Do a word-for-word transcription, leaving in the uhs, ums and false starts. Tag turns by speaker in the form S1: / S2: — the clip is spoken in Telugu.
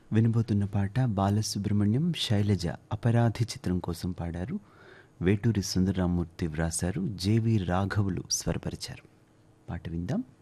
S1: వినబోతున్న పాట బాలసుబ్రహ్మణ్యం, శైలజ అపరాధి చిత్రం కోసం పాడారు. వేటూరి సుందరరామూర్తి వ్రాసారు, జేవి రాఘవులు స్వరపరిచారు. పాట విందాం.